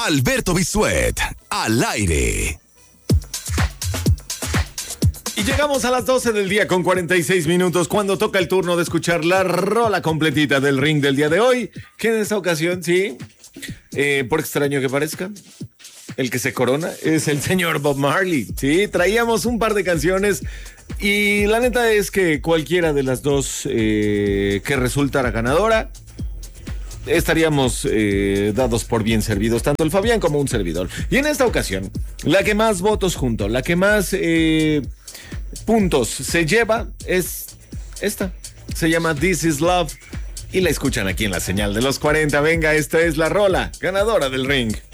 Alberto Bisuet, al aire. Y llegamos a las 12 del día con 46 minutos, cuando toca el turno de escuchar la rola completita del ring del día de hoy, que en esta ocasión, sí, por extraño que parezca, el que se corona es el señor Bob Marley. Sí, traíamos un par de canciones y la neta es que cualquiera de las dos que resultara ganadora, estaríamos dados por bien servidos, tanto el Fabián como un servidor. Y en esta ocasión, la que más votos junto, la que más puntos se lleva es esta. Se llama This Is Love y la escuchan aquí en la señal de los 40. Venga, esta es la rola ganadora del ring.